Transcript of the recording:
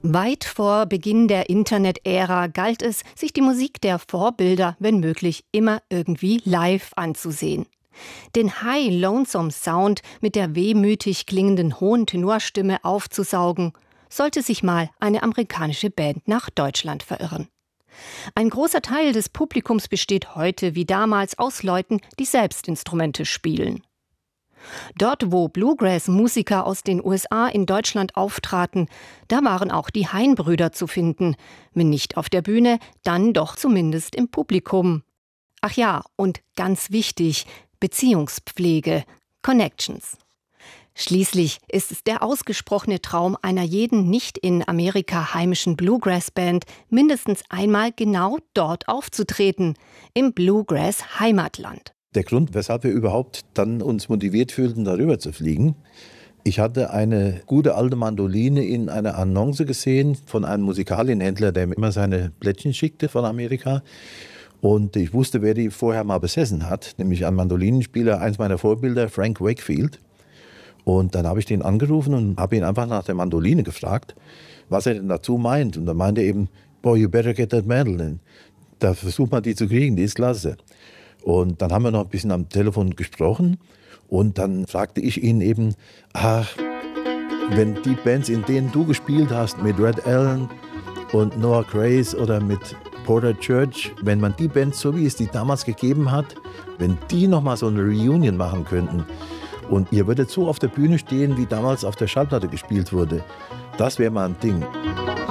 Weit vor Beginn der Internet-Ära galt es, sich die Musik der Vorbilder, wenn möglich, immer irgendwie live anzusehen. Den High Lonesome Sound mit der wehmütig klingenden hohen Tenorstimme aufzusaugen, sollte sich mal eine amerikanische Band nach Deutschland verirren. Ein großer Teil des Publikums besteht heute wie damals aus Leuten, die selbst Instrumente spielen. Dort, wo Bluegrass-Musiker aus den USA in Deutschland auftraten, da waren auch die Hein-Brüder zu finden. Wenn nicht auf der Bühne, dann doch zumindest im Publikum. Ach ja, und ganz wichtig, Beziehungspflege, Connections. Schließlich ist es der ausgesprochene Traum einer jeden nicht in Amerika heimischen Bluegrass-Band, mindestens einmal genau dort aufzutreten, im Bluegrass-Heimatland. Der Grund, weshalb wir überhaupt dann uns motiviert fühlten, darüber zu fliegen: Ich hatte eine gute alte Mandoline in einer Annonce gesehen von einem Musikalienhändler, der mir immer seine Blättchen schickte von Amerika. Und ich wusste, wer die vorher mal besessen hat, nämlich ein Mandolinenspieler, eins meiner Vorbilder, Frank Wakefield. Und dann habe ich den angerufen und habe ihn einfach nach der Mandoline gefragt, was er denn dazu meint. Und dann meinte er eben, boy, you better get that mandolin. Da versucht man die zu kriegen, die ist klasse. Und dann haben wir noch ein bisschen am Telefon gesprochen und dann fragte ich ihn eben, wenn die Bands, in denen du gespielt hast, mit Red Allen und Noah Grace oder mit Porter Church, wenn man die Bands, so wie es die damals gegeben hat, wenn die nochmal so eine Reunion machen könnten und ihr würdet so auf der Bühne stehen, wie damals auf der Schallplatte gespielt wurde, das wäre mal ein Ding.